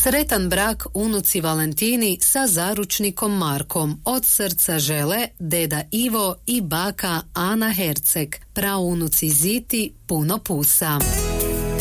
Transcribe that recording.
Sretan brak unuci Valentini sa zaručnikom Markom. Od srca žele deda Ivo i baka Ana Herceg. Praunuci Ziti puno pusa.